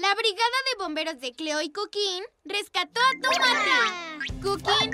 La brigada de bomberos de Cleo y Cookin rescató a Tomate. Cookin